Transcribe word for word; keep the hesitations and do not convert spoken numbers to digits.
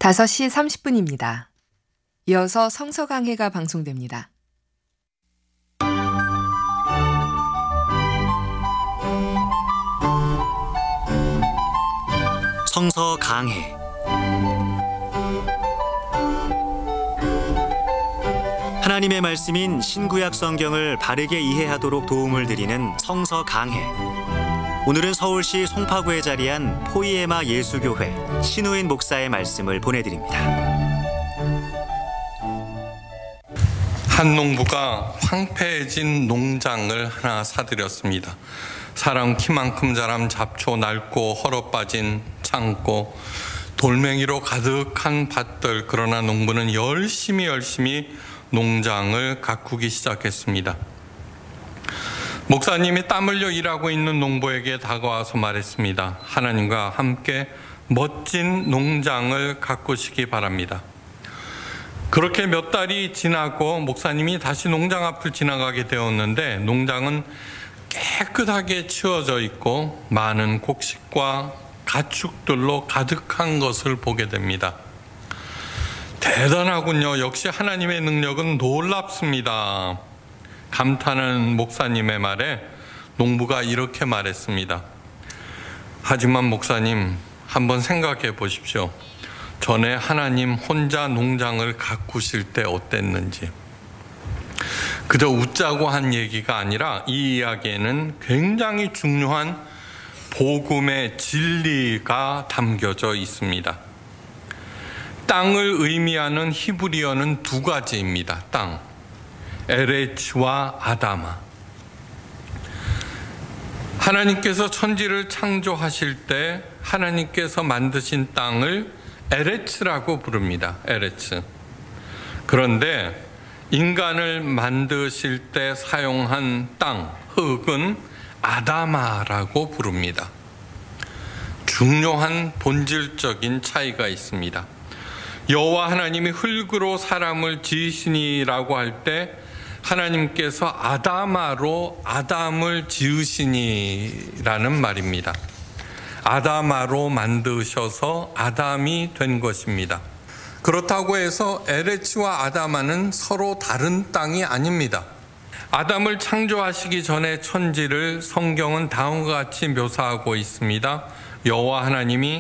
다섯 시 삼십 분입니다. 이어서 성서 강해가 방송됩니다. 성서 강해. 하나님의 말씀인 신구약 성경을 바르게 이해하도록 도움을 드리는 성서 강해. 오늘은 서울시 송파구에 자리한 포이에마 예수교회 신우인 목사의 말씀을 보내드립니다. 한 농부가 황폐해진 농장을 하나 사들였습니다. 사람 키만큼 자란 잡초 낡고 헐어 빠진 창고, 돌멩이로 가득한 밭들. 그러나 농부는 열심히 열심히 농장을 가꾸기 시작했습니다. 목사님이 땀 흘려 일하고 있는 농부에게 다가와서 말했습니다. 하나님과 함께 멋진 농장을 가꾸시기 바랍니다. 그렇게 몇 달이 지나고 목사님이 다시 농장 앞을 지나가게 되었는데 농장은 깨끗하게 치워져 있고 많은 곡식과 가축들로 가득한 것을 보게 됩니다. 대단하군요. 역시 하나님의 능력은 놀랍습니다. 감탄하는 목사님의 말에 농부가 이렇게 말했습니다. 하지만 목사님, 한번 생각해 보십시오. 전에 하나님 혼자 농장을 가꾸실 때 어땠는지. 그저 웃자고 한 얘기가 아니라 이 이야기에는 굉장히 중요한 복음의 진리가 담겨져 있습니다. 땅을 의미하는 히브리어는 두 가지입니다. 땅, 에레츠와 아다마. 하나님께서 천지를 창조하실 때 하나님께서 만드신 땅을 에레츠라고 부릅니다. 에레츠. 그런데 인간을 만드실 때 사용한 땅, 흙은 아다마라고 부릅니다. 중요한 본질적인 차이가 있습니다. 여호와 하나님이 흙으로 사람을 지으시니라고 할 때 하나님께서 아다마로 아담을 지으시니라는 말입니다. 아다마로 만드셔서 아담이 된 것입니다. 그렇다고 해서 에레츠와 아다마는 서로 다른 땅이 아닙니다. 아담을 창조하시기 전에 천지를 성경은 다음과 같이 묘사하고 있습니다. 여호와 하나님이